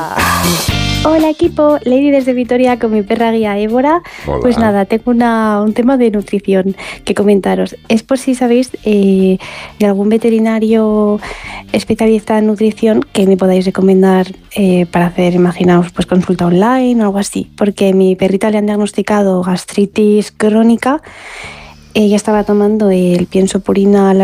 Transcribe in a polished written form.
Hola equipo, Lady desde Vitoria con mi perra guía Évora. Hola. Pues nada, tengo un tema de nutrición que comentaros. Es por si sabéis de algún veterinario especialista en nutrición que me podáis recomendar para hacer, imaginaos, pues consulta online o algo así. Porque a mi perrita le han diagnosticado gastritis crónica. Ella estaba tomando el pienso purina